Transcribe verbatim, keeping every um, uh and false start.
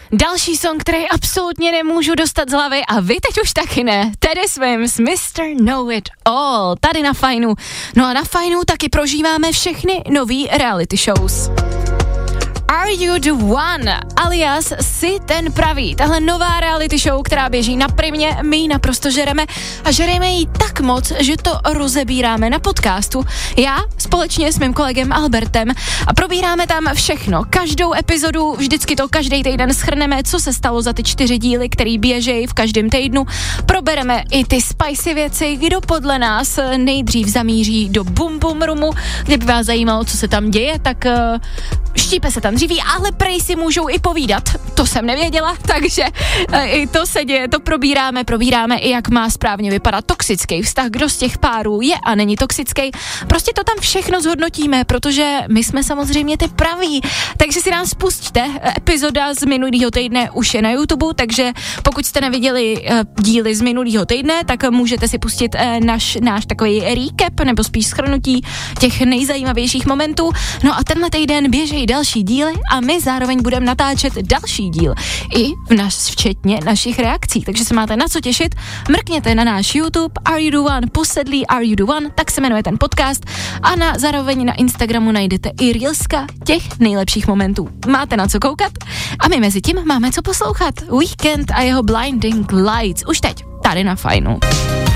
Další song, který absolutně nemůžu dostat z hlavy a vy teď už taky ne. Teddy Swims, mister Know It All, tady na Fajnu. No a na Fajnu taky prožíváme všechny nový reality shows. Are You The One, alias Jsi ten pravý. Tahle nová reality show, která běží na Primě, my ji naprosto žereme a žereme ji tak moc, že to rozebíráme na podcastu. Já společně s mým kolegem Albertem a probíráme tam všechno. Každou epizodu, vždycky to každý týden shrneme, co se stalo za ty čtyři díly, který běžejí v každém týdnu. Probereme i ty spicy věci, kdo podle nás nejdřív zamíří do Bum Bum Roomu, kde by vás zajímalo, co se tam děje, tak uh, štípe se tam dříví, ale prej si můžou i povídat. To jsem nevěděla, takže uh, i to se děje, to probíráme, probíráme i jak má správně vypadat toxický vztah, kdo z těch párů je a není toxický. Prostě to tam všechno zhodnotíme, protože my jsme samozřejmě ty praví. Takže si nás pusťte, epizoda z minulého týdne už je na YouTube, takže pokud jste neviděli uh, díly z minulého týdne, tak můžete si pustit uh, naš, náš takový recap, nebo spíš shrnutí těch nejzajímavějších momentů. No a tenhle týden běžejí další díly a my zároveň budeme natáčet další díl. I v nás, včetně našich reakcí, takže se máte na co těšit. Mrkněte na náš YouTube Are You The One, posedlí Are You The One, tak se jmenuje ten podcast a na, zároveň na Instagramu najdete i reelska těch nejlepších momentů. Máte na co koukat a my mezi tím máme co poslouchat. Weekend a jeho Blinding Lights už teď, tady na Fajnu.